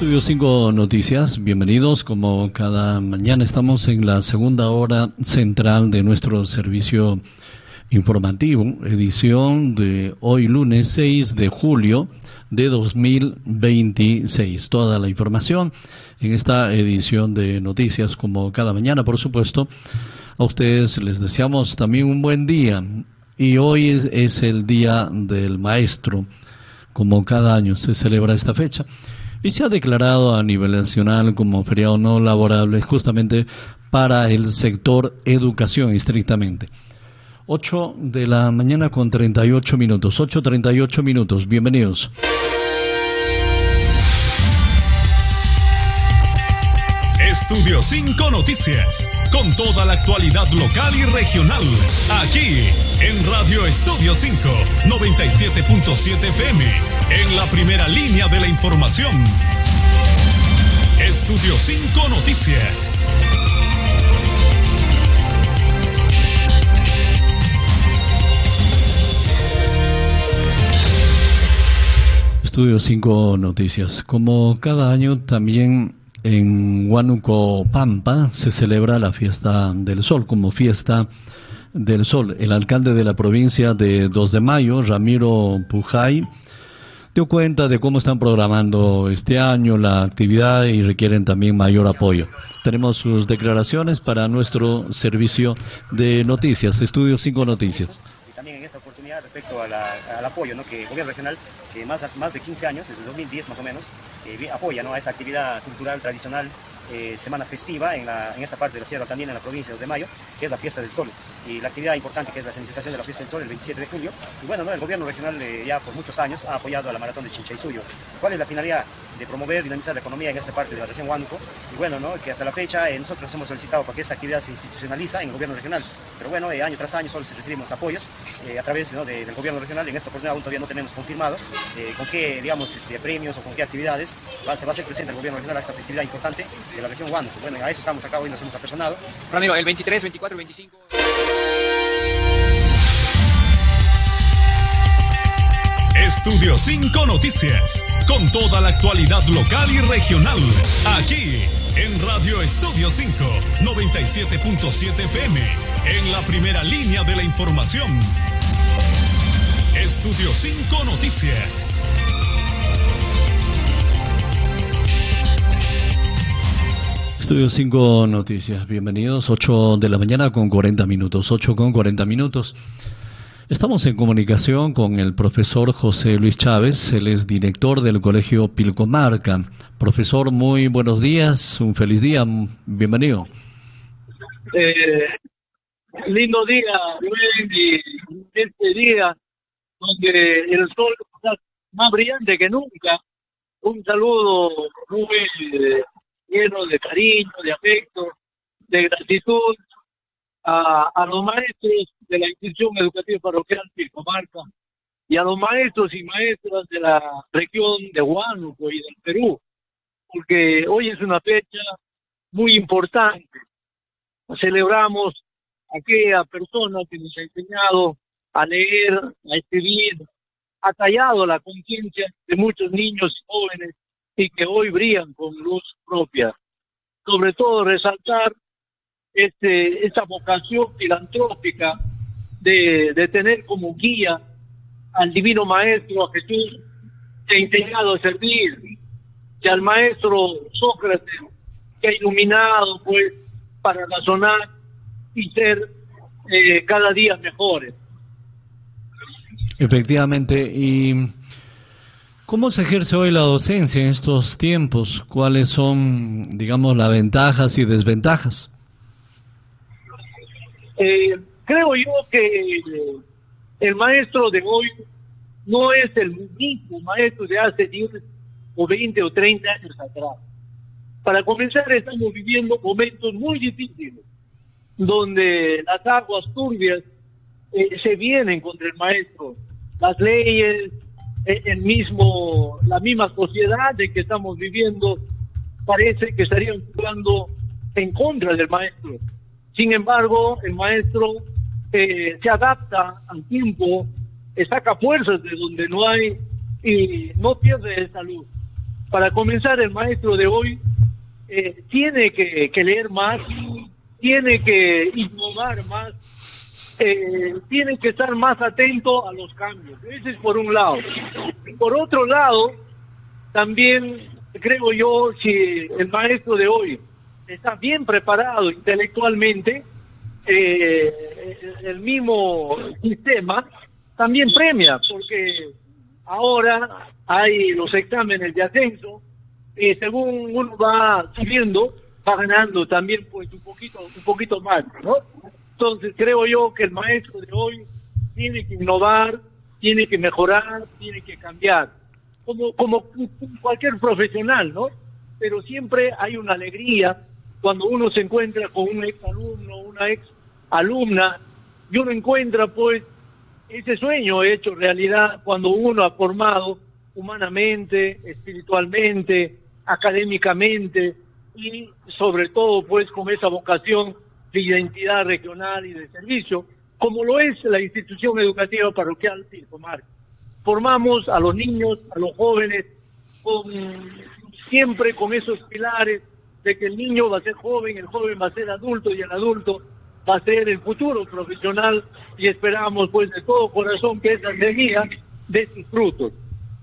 Estudio 5 Noticias, bienvenidos. Como cada mañana estamos en la segunda hora central de nuestro servicio informativo, edición de hoy lunes 6 de julio de 2026. Toda la información en esta edición de noticias, como cada mañana, por supuesto. A ustedes les deseamos también un buen día. Y hoy es el Día del Maestro. Como cada año se celebra esta fecha. Y se ha declarado a nivel nacional como feriado no laborable justamente para el sector educación estrictamente. 8 de la mañana con 38 minutos. 8:38 minutos. Bienvenidos. Estudio 5 Noticias, con toda la actualidad local y regional, aquí en Radio Estudio 5, 97.7 FM, en la primera línea de la información. Estudio 5 Noticias. Estudio 5 Noticias. Como cada año también en Huánuco, Pampa, se celebra la Fiesta del Sol como Fiesta del Sol. El alcalde de la provincia de 2 de Mayo, Ramiro Pujay, dio cuenta de cómo están programando este año la actividad y requieren también mayor apoyo. Tenemos sus declaraciones para nuestro servicio de noticias, Estudio 5 Noticias. También en esta oportunidad respecto al apoyo, ¿no?, que el gobierno regional, que más de 15 años, desde 2010 más o menos, apoya, ¿no?, a esta actividad cultural tradicional, semana festiva en esta parte de la sierra, también en la provincia de 2 de Mayo, que es la Fiesta del Sol, y la actividad importante que es la celebración de la Fiesta del Sol el 27 de julio. Y bueno, ¿no?, el gobierno regional ya por muchos años ha apoyado a la Maratón de Chinchaysuyo. ¿Cuál es la finalidad? De promover, dinamizar la economía en esta parte de la región Huánuco. Y bueno, ¿no?, que hasta la fecha nosotros hemos solicitado para que esta actividad se institucionaliza en el gobierno regional, pero bueno, año tras año solo recibimos apoyos a través, ¿no?, del gobierno regional. En esta oportunidad aún todavía no tenemos confirmado con qué, digamos, premios o con qué actividades se va a hacer presente el gobierno regional a esta festividad importante de la región Huánuco. Bueno, a eso estamos acá hoy, nos hemos apersonado. Ramiro, el 23, 24 y 25... Estudio 5 Noticias, con toda la actualidad local y regional, aquí en Radio Estudio 5, 97.7 FM, en la primera línea de la información. Estudio 5 Noticias. Estudio 5 Noticias, bienvenidos. 8 de la mañana con 40 minutos, 8 con 40 minutos. Estamos en comunicación con el profesor José Luis Chávez, él es director del Colegio Pilcomarca. Profesor, muy buenos días, un feliz día, bienvenido. Lindo día, y este día donde el sol está más brillante que nunca. Un saludo muy lleno de cariño, de afecto, de gratitud a los maestros de la institución educativa parroquial Pilcomarca y a los maestros y maestras de la región de Huánuco y del Perú, porque hoy es una fecha muy importante. Celebramos a aquella persona que nos ha enseñado a leer, a escribir, ha tallado la conciencia de muchos niños y jóvenes y que hoy brillan con luz propia. Sobre todo resaltar esta vocación filantrópica de tener como guía al Divino Maestro, a Jesús, que ha enseñado a servir, que al Maestro Sócrates, que ha iluminado pues para razonar y ser cada día mejores. Efectivamente, y ¿cómo se ejerce hoy la docencia en estos tiempos? ¿Cuáles son, digamos, las ventajas y desventajas? Creo yo que el maestro de hoy no es el mismo maestro de hace 10 o 20 o 30 años atrás. Para comenzar, estamos viviendo momentos muy difíciles, donde las aguas turbias se vienen contra el maestro. Las leyes, la misma sociedad en que estamos viviendo, parece que estarían jugando en contra del maestro. Sin embargo, el maestro se adapta al tiempo, saca fuerzas de donde no hay y no pierde esa luz. Para comenzar, el maestro de hoy tiene que leer más, tiene que innovar más, tiene que estar más atento a los cambios. Ese es por un lado. Por otro lado, también creo yo, si el maestro de hoy está bien preparado intelectualmente, el mismo sistema también premia, porque ahora hay los exámenes de ascenso y según uno va subiendo, va ganando también pues un poquito más, ¿no? Entonces creo yo que el maestro de hoy tiene que innovar, tiene que mejorar, tiene que cambiar, como cualquier profesional, ¿no? Pero siempre hay una alegría cuando uno se encuentra con un ex alumno, una ex alumna, y uno encuentra pues ese sueño hecho realidad cuando uno ha formado humanamente, espiritualmente, académicamente y sobre todo pues con esa vocación de identidad regional y de servicio, como lo es la institución educativa parroquial Pilcomares. Formamos a los niños, a los jóvenes, siempre con esos pilares de que el niño va a ser joven, el joven va a ser adulto y el adulto va a ser el futuro profesional, y esperamos pues de todo corazón que esa semilla dé sus frutos.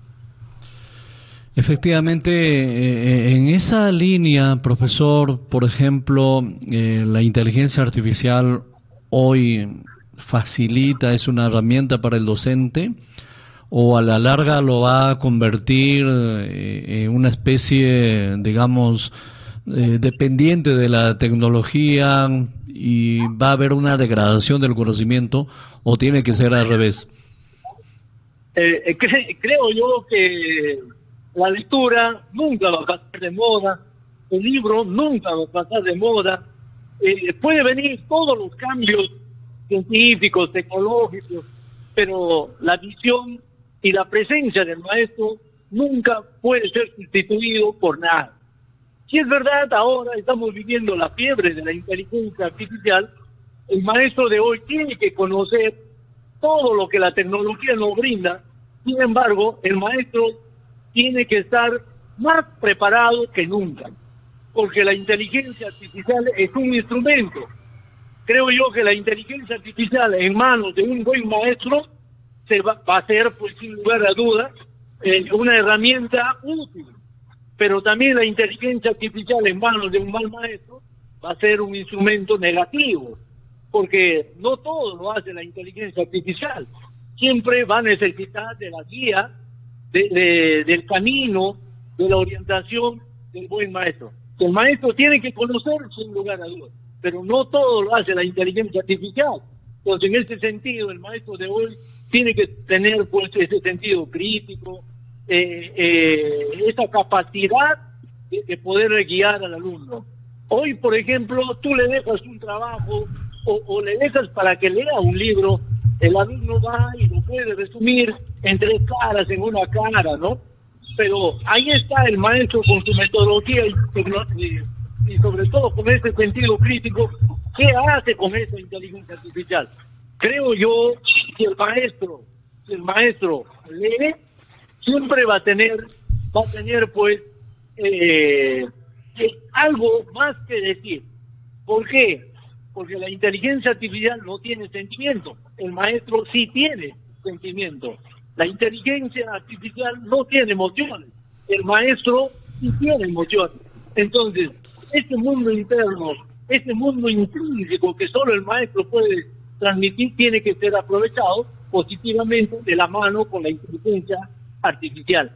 Efectivamente, en esa línea, profesor, por ejemplo, la inteligencia artificial hoy facilita, es una herramienta para el docente, o a la larga lo va a convertir en una especie, digamos, dependiente de la tecnología, y va a haber una degradación del conocimiento, o tiene que ser al revés. Creo yo que la lectura nunca va a pasar de moda, el libro nunca va a pasar de moda, puede venir todos los cambios científicos, tecnológicos, pero la visión y la presencia del maestro nunca puede ser sustituido por nada. Si es verdad, ahora estamos viviendo la fiebre de la inteligencia artificial, el maestro de hoy tiene que conocer todo lo que la tecnología nos brinda. Sin embargo, el maestro tiene que estar más preparado que nunca, porque la inteligencia artificial es un instrumento. Creo yo que la inteligencia artificial en manos de un buen maestro va a ser, pues sin lugar a dudas, una herramienta útil. Pero también la inteligencia artificial en manos de un mal maestro va a ser un instrumento negativo, porque no todo lo hace la inteligencia artificial. Siempre va a necesitar de la guía, del camino, de la orientación del buen maestro. El maestro tiene que conocer sin lugar a dudas, pero no todo lo hace la inteligencia artificial. Entonces, en ese sentido, el maestro de hoy tiene que tener pues ese sentido crítico, esa capacidad de poder guiar al alumno. Hoy, por ejemplo, tú le dejas un trabajo o le dejas para que lea un libro, el alumno va y lo puede resumir en 3 caras, en una cara, ¿no? Pero ahí está el maestro con su metodología y sobre todo con ese sentido crítico. ¿Qué hace con esa inteligencia artificial? Creo yo que el maestro lee, siempre va a tener pues algo más que decir. ¿Por qué? Porque la inteligencia artificial no tiene sentimiento, el maestro sí tiene sentimiento. La inteligencia artificial no tiene emociones, el maestro sí tiene emociones. Entonces, este mundo interno, este mundo intrínseco que solo el maestro puede transmitir, tiene que ser aprovechado positivamente de la mano con la inteligencia artificial.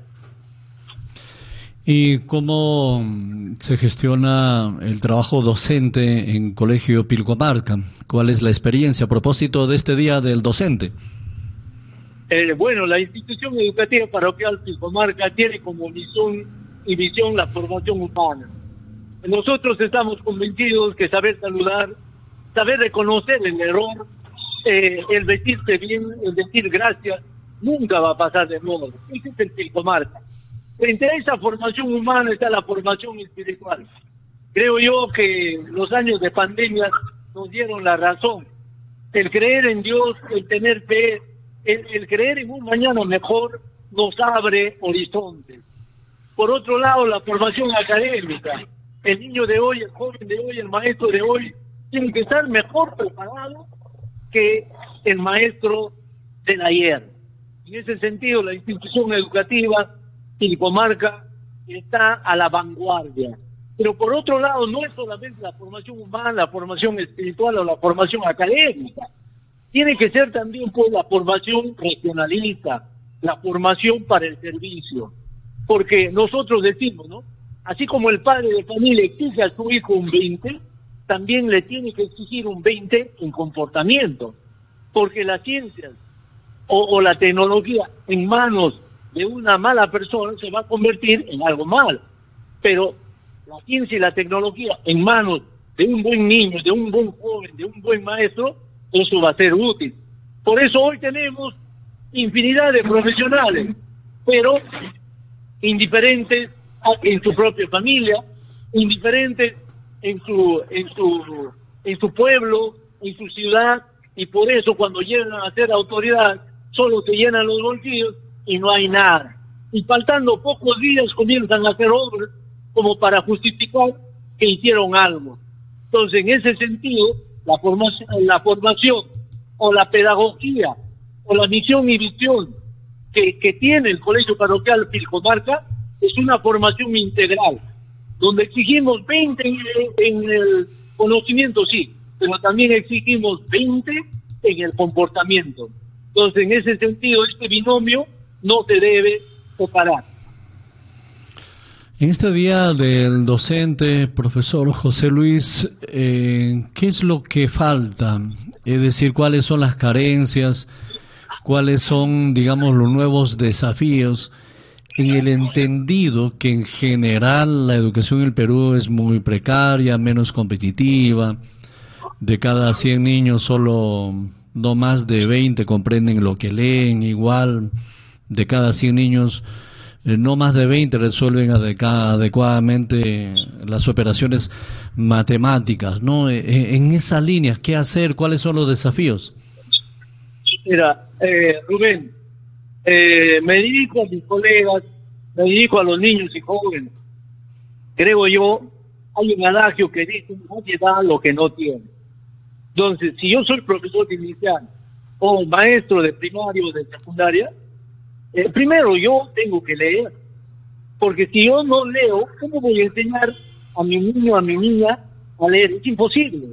¿Y cómo se gestiona el trabajo docente en Colegio Pilcomarca? ¿Cuál es la experiencia a propósito de este Día del Docente? Bueno, la institución educativa parroquial Pilcomarca tiene como misión y visión la formación humana. Nosotros estamos convencidos que saber saludar, saber reconocer el error, el vestirse bien, el decir gracias, nunca va a pasar de moda. Ese es el Pilcomarca. Frente a esa formación humana está la formación espiritual. Creo yo que los años de pandemia nos dieron la razón. El creer en Dios, el tener fe, el creer en un mañana mejor nos abre horizontes. Por otro lado, la formación académica. El niño de hoy, el joven de hoy, el maestro de hoy, tiene que estar mejor preparado que el maestro del ayer. En ese sentido, la institución educativa Pilcomarca está a la vanguardia. Pero por otro lado, no es solamente la formación humana, la formación espiritual o la formación académica. Tiene que ser también pues la formación regionalista, la formación para el servicio. Porque nosotros decimos, ¿no? Así como el padre de familia exige a su hijo un 20, también le tiene que exigir un 20 en comportamiento. Porque las ciencias o la tecnología en manos de una mala persona se va a convertir en algo malo. Pero la ciencia y la tecnología en manos de un buen niño, de un buen joven, de un buen maestro, eso va a ser útil. Por eso hoy tenemos infinidad de profesionales, pero indiferentes en su propia familia, indiferentes en su pueblo, en su ciudad, y por eso cuando llegan a ser autoridad solo se llenan los bolsillos y no hay nada. Y faltando pocos días comienzan a hacer obras como para justificar que hicieron algo. Entonces, en ese sentido, la formación o la pedagogía o la misión y visión que tiene el Colegio Parroquial Pilcomarca es una formación integral, donde exigimos 20 en el conocimiento, sí, pero también exigimos 20 en el comportamiento. Entonces, en ese sentido, este binomio no se debe separar. En este día del docente, profesor José Luis, ¿qué es lo que falta? Es decir, ¿cuáles son las carencias? ¿Cuáles son, digamos, los nuevos desafíos? En el entendido que en general la educación en el Perú es muy precaria, menos competitiva. De cada 100 niños solo no más de 20 comprenden lo que leen. Igual, de cada 100 niños no más de 20 resuelven adecuadamente las operaciones matemáticas, ¿no? En esas líneas, ¿qué hacer? ¿Cuáles son los desafíos? Mira, Rubén, me dirijo a mis colegas, me dirijo a los niños y jóvenes. Creo yo, hay un adagio que dice, nadie da lo que no tiene. Entonces, si yo soy profesor de inicial o maestro de primaria o de secundaria, primero yo tengo que leer, porque si yo no leo, ¿cómo voy a enseñar a mi niño, a mi niña a leer? Es imposible.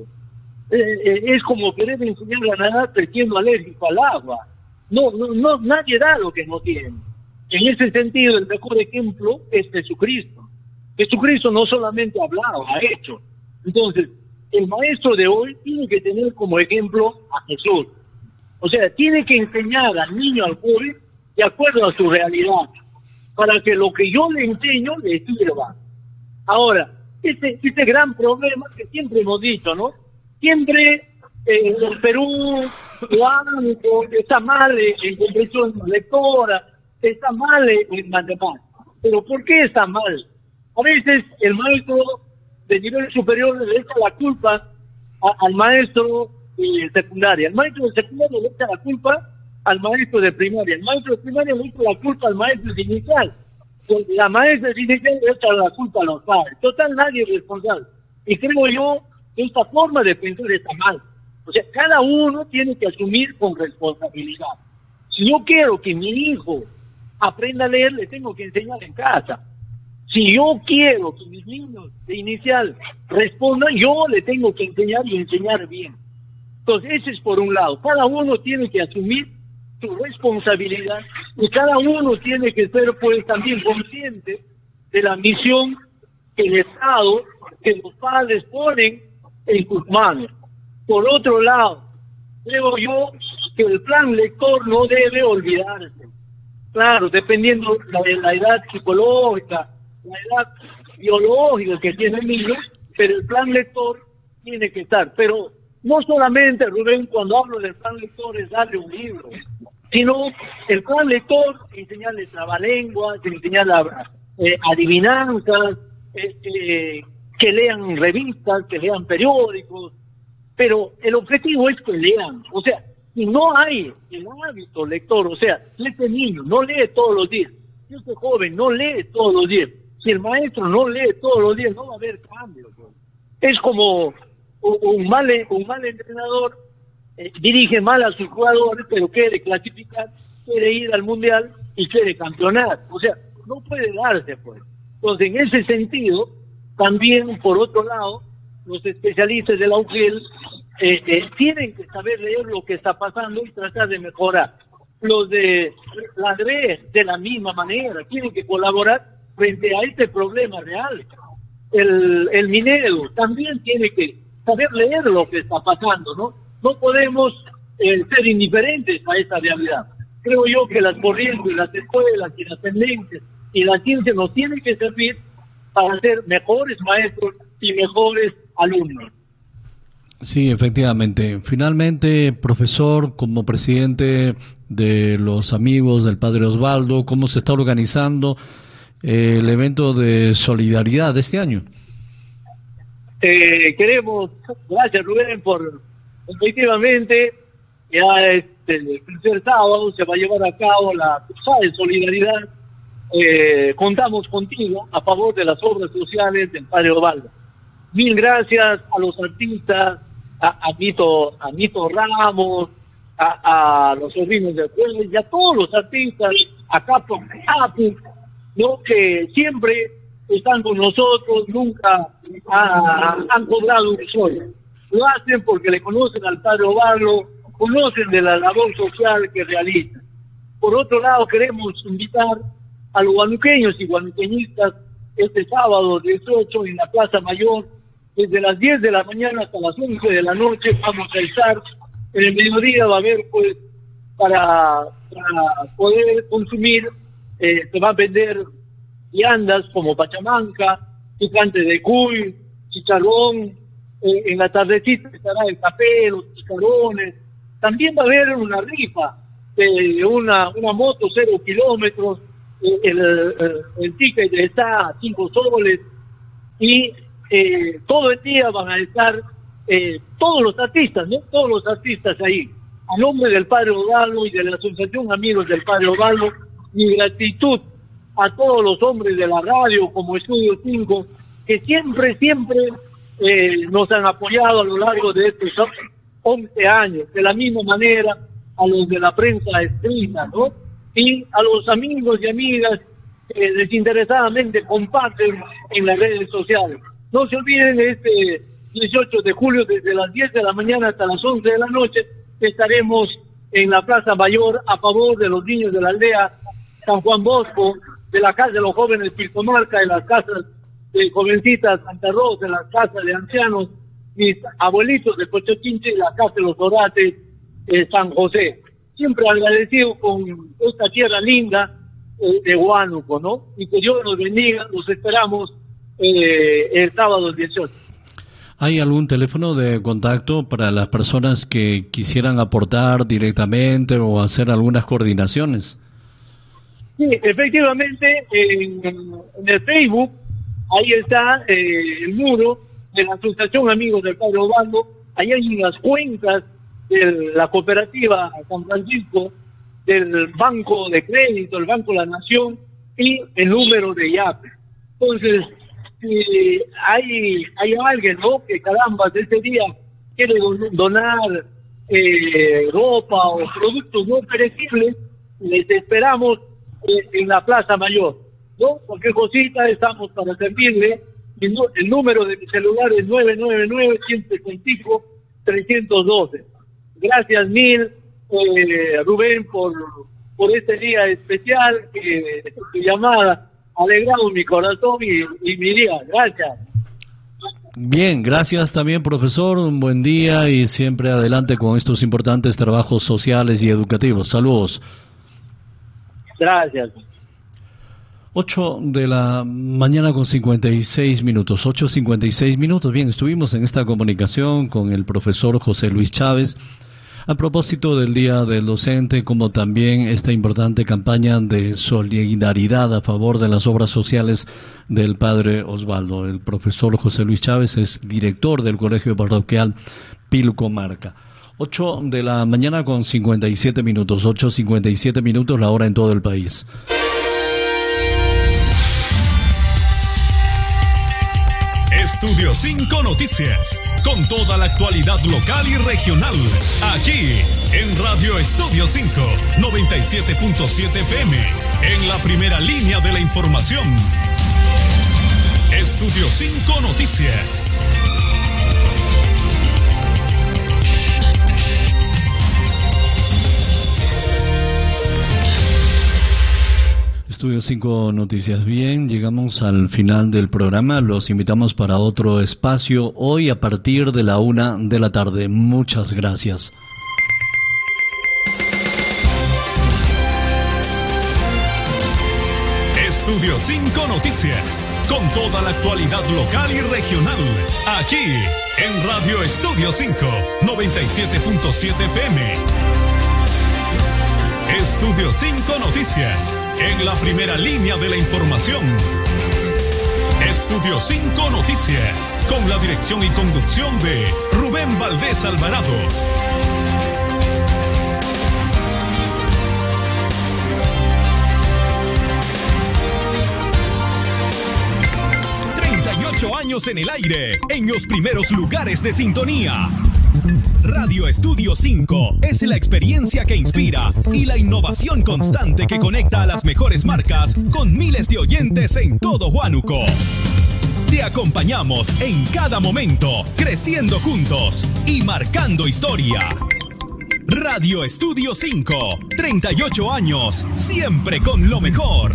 Es como querer enseñar a nadar siendo alérgico al agua. No, nadie da lo que no tiene. En ese sentido, el mejor ejemplo es Jesucristo. Jesucristo no solamente hablaba, ha hecho. Entonces, el maestro de hoy tiene que tener como ejemplo a Jesús. O sea, tiene que enseñar al niño, al joven, de acuerdo a su realidad, para que lo que yo le enseño le sirva. Ahora, este gran problema que siempre hemos dicho, ¿no? Siempre en el Perú está mal en comprensión lectora, está mal en matemáticas. ¿Pero por qué está mal? A veces el maestro de nivel superior le echa la culpa al maestro de secundaria. El maestro de secundaria le echa la culpa al maestro de primaria. El maestro de primaria le echa la culpa al maestro de inicial. La maestra de inicial le echa la culpa a los padres. Total, nadie es responsable. Y creo yo que esta forma de pensar está mal. O sea, cada uno tiene que asumir con responsabilidad. Si yo quiero que mi hijo aprenda a leer, le tengo que enseñar en casa. Si yo quiero que mis niños de inicial respondan, yo le tengo que enseñar y enseñar bien. Entonces, ese es por un lado. Cada uno tiene que asumir su responsabilidad y cada uno tiene que ser, pues, también consciente de la misión que el Estado, que los padres ponen en sus manos. Por otro lado, creo yo que el plan lector no debe olvidarse. Claro, dependiendo de la edad psicológica, la edad biológica que tiene el niño, pero el plan lector tiene que estar. Pero no solamente, Rubén, cuando hablo del plan lector es darle un libro, sino el plan lector, enseñarle trabalenguas, enseñarle adivinanzas, que lean revistas, que lean periódicos, pero el objetivo es que lean. O sea, si no hay el hábito lector, o sea, si este niño no lee todos los días, si este joven no lee todos los días, si el maestro no lee todos los días, no va a haber cambio. Es como un mal entrenador, dirige mal a sus jugadores, pero quiere clasificar, quiere ir al mundial y quiere campeonar. O sea, no puede darse, pues. Entonces, en ese sentido, también, por otro lado, los especialistas de la UGEL tienen que saber leer lo que está pasando y tratar de mejorar. Los de la DRE, de la misma manera, tienen que colaborar frente a este problema real. El minero también tiene que saber leer lo que está pasando, ¿no? No podemos ser indiferentes a esta realidad. Creo yo que las corrientes, las escuelas y las tendencias y la ciencia nos tienen que servir para ser mejores maestros y mejores alumnos. Sí, efectivamente. Finalmente, profesor, como presidente de los amigos del Padre Osvaldo, ¿cómo se está organizando el evento de solidaridad de este año? Queremos, gracias Rubén, efectivamente, ya el tercer sábado se va a llevar a cabo la cruzada de solidaridad. Contamos contigo a favor de las obras sociales del Padre Osvaldo. Mil gracias a los artistas, a Nito Ramos, a los sobrinos del pueblo y a todos los artistas, a Capo, ¿no? Que siempre están con nosotros, nunca han cobrado un sol. Lo hacen porque le conocen al Padre Osvaldo, conocen de la labor social que realiza. Por otro lado, queremos invitar a los guanuqueños y guanuqueñistas este sábado 18 en la Plaza Mayor, desde las 10 de la mañana hasta las 11 de la noche. Vamos a estar, en el mediodía va a haber, pues, para poder consumir, se va a vender viandas como pachamanca, picante de cuy, chicharrón, en la tardecita estará el café, los chicharrones. También va a haber una rifa de una moto 0 kilómetros, el ticket está a 5 soles y todo el día van a estar todos los artistas, ¿no? Todos los artistas ahí. A nombre del Padre Osvaldo y de la Asociación Amigos del Padre Osvaldo, mi gratitud a todos los hombres de la radio como Estudio 5, que siempre nos han apoyado a lo largo de estos 11 años. De la misma manera a los de la prensa escrita, ¿no? Y a los amigos y amigas que desinteresadamente comparten en las redes sociales. No se olviden, este 18 de julio, desde las 10 de la mañana hasta las 11 de la noche, estaremos en la Plaza Mayor a favor de los niños de la aldea San Juan Bosco, de la Casa de los Jóvenes Pilcomarca, de las casas de jovencitas Santa Rosa, de las casas de ancianos, mis abuelitos de Pocochinche y la Casa de los Orates San José. Siempre agradecido con esta tierra linda de Huánuco, ¿no? Y que Dios nos bendiga, los esperamos el sábado 18. ¿Hay algún teléfono de contacto para las personas que quisieran aportar directamente o hacer algunas coordinaciones? Sí, efectivamente, en el Facebook, ahí está el muro de la Asociación Amigos del Padre Osvaldo. Ahí hay unas cuentas de la cooperativa San Francisco, del Banco de Crédito, el Banco de la Nación y el número de IAP. Entonces, si hay alguien, ¿no?, que caramba, ese día quiere donar ropa o productos no perecibles, les esperamos en la Plaza Mayor, ¿no? Cualquier cosita estamos para servirle. El número de mi celular es 999-165-312. Gracias mil, Rubén, por este día especial, tu llamada ha alegrado mi corazón y mi día. Gracias. Bien, gracias también, profesor. Un buen día y siempre adelante con estos importantes trabajos sociales y educativos. Saludos. Gracias. 8 de la mañana con 56 minutos, 8:56 minutos. Bien, estuvimos en esta comunicación con el profesor José Luis Chávez a propósito del Día del Docente, como también esta importante campaña de solidaridad a favor de las obras sociales del Padre Osvaldo. El profesor José Luis Chávez es director del Colegio Parroquial Pilcomarca. 8 de la mañana con 57 minutos, 8:57 minutos, la hora en todo el país. Estudio 5 Noticias, con toda la actualidad local y regional, aquí en Radio Estudio 5, 97.7 FM, en la primera línea de la información. Estudio 5 Noticias. Estudio 5 Noticias. Bien, llegamos al final del programa. Los invitamos para otro espacio hoy a partir de la 1 de la tarde. Muchas gracias. Estudio 5 Noticias, con toda la actualidad local y regional, aquí en Radio Estudio 5, 97.7 FM. Estudio 5 Noticias, en la primera línea de la información. Estudio 5 Noticias, con la dirección y conducción de Rubén Valdés Alvarado. Años en el aire, en los primeros lugares de sintonía. Radio Estudio 5 es la experiencia que inspira y la innovación constante que conecta a las mejores marcas con miles de oyentes en todo Huánuco. Te acompañamos en cada momento, creciendo juntos y marcando historia. Radio Estudio 5, 38 años, siempre con lo mejor.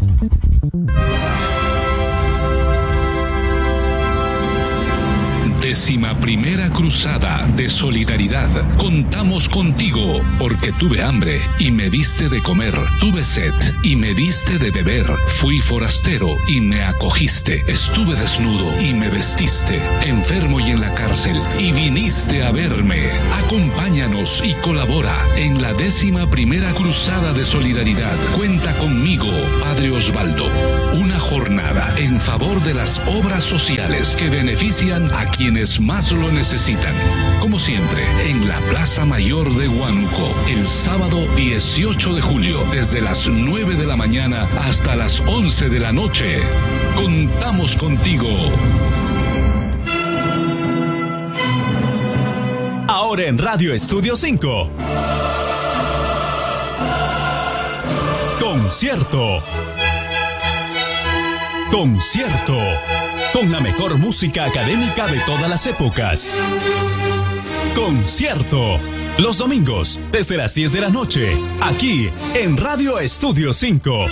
Décima primera cruzada de solidaridad. Contamos contigo porque tuve hambre y me diste de comer, tuve sed y me diste de beber, fui forastero y me acogiste, estuve desnudo y me vestiste, enfermo y en la cárcel y viniste a verme. Acompáñanos y colabora en la 11ª cruzada de solidaridad. Cuenta conmigo, Padre Osvaldo. Una jornada en favor de las obras sociales que benefician a quienes más lo necesitan. Como siempre, en la Plaza Mayor de Huánuco, el sábado 18 de julio, desde las 9 de la mañana hasta las 11 de la noche. Contamos contigo. Ahora en Radio Estudio 5. Concierto. Concierto. Con la mejor música académica de todas las épocas. Concierto. Los domingos, desde las 10 de la noche, aquí en Radio Estudio 5.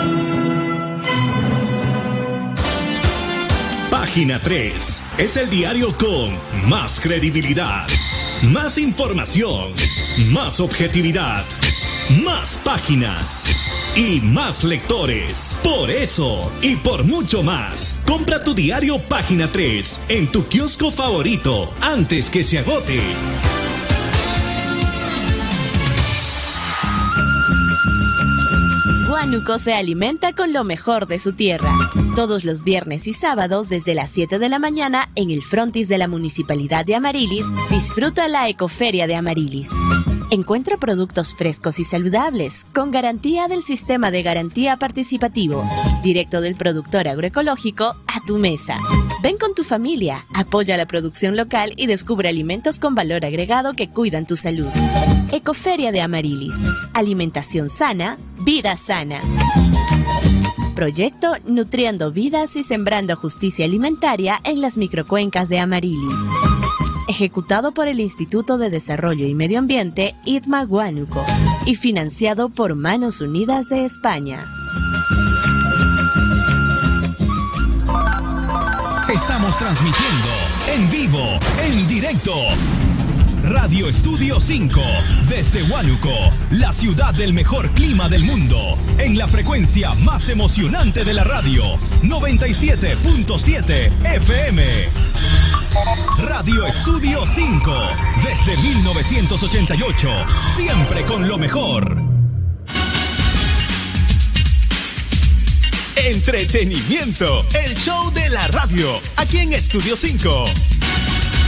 Página 3 es el diario con más credibilidad, más información, más objetividad, más páginas y más lectores. Por eso y por mucho más, compra tu diario Página 3 en tu kiosco favorito antes que se agote. Huánuco se alimenta con lo mejor de su tierra. Todos los viernes y sábados desde las 7 de la mañana en el frontis de la Municipalidad de Amarilis, disfruta la Ecoferia de Amarilis. Encuentra productos frescos y saludables, con garantía del Sistema de Garantía Participativo, directo del productor agroecológico a tu mesa. Ven con tu familia, apoya la producción local y descubre alimentos con valor agregado que cuidan tu salud. Ecoferia de Amarilis. Alimentación sana, vida sana. Proyecto Nutriendo Vidas y Sembrando Justicia Alimentaria en las microcuencas de Amarilis. Ejecutado por el Instituto de Desarrollo y Medio Ambiente, ITMA Huánuco, y financiado por Manos Unidas de España. Estamos transmitiendo en vivo, en directo. Radio Estudio 5, desde Huánuco, la ciudad del mejor clima del mundo, en la frecuencia más emocionante de la radio, 97.7 FM. Radio Estudio 5, desde 1988, siempre con lo mejor. Entretenimiento, el show de la radio, aquí en Estudio 5.